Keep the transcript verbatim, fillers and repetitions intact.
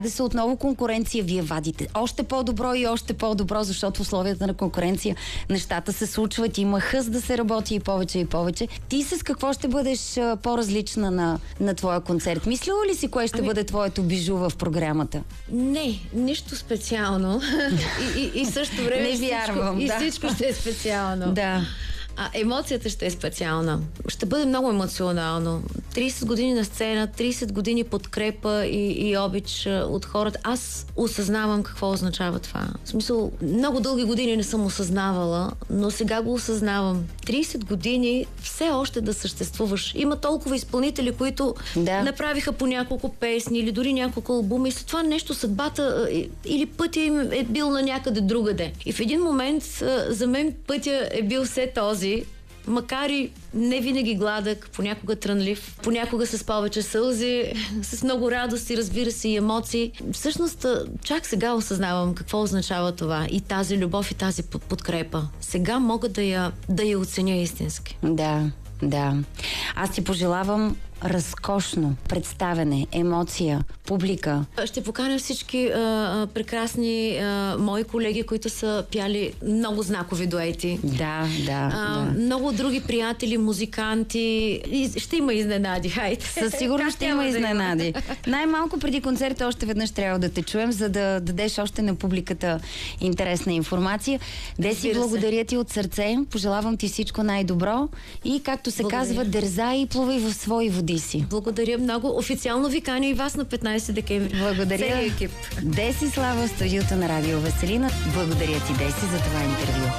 Да се отново конкуренция, вие вадите още по-добро и още по-добро, защото в условията на конкуренция нещата се случват, има хъс да се работи и повече и повече. Ти с какво ще бъдеш а, по-различна на, на твоя концерт? Мислила ли си кое ще ами... бъде твоето бижу в програмата? Не, нищо специално. и, и, и също време Не вярвам, всичко, да. и всичко ще е специално. Да. А емоцията ще е специална. Ще бъде много емоционално. трийсет години на сцена, трийсет години подкрепа и, и обич от хората. Аз осъзнавам какво означава това. В смисъл, много дълги години не съм осъзнавала, но сега го осъзнавам. трийсет години все още да съществуваш. Има толкова изпълнители, които да. направиха по няколко песни или дори няколко албума и след това нещо съдбата или пътя им е бил на някъде другаде. И в един момент за мен пътя е бил все този, макар и не винаги гладък, понякога трънлив, понякога с повече сълзи, с много радост и разбира се и емоции. Всъщност, чак сега осъзнавам какво означава това и тази любов и тази подкрепа. Сега мога да я, да я оценя истински. Да, да. Аз ти пожелавам разкошно представяне, емоция, публика. Ще поканя всички а, прекрасни а, мои колеги, които са пяли много знакови дуети. Да, да, а, да. Много други приятели, музиканти. И ще има изненади, хайде. Със сигурност ще има изненади. Най-малко преди концерта още веднъж трябва да те чуем, за да дадеш още на публиката интересна информация. Деси, благодаря ти от сърце. Пожелавам ти всичко най-добро и, както се благодаря. казва, дързай и плувай в свои води си. Благодаря много. Официално ви каня и вас на петнайсети декември. Благодаря. Целият екип. Деси Слава в студиото на Радио Веселина. Благодаря ти, Деси, за това интервю.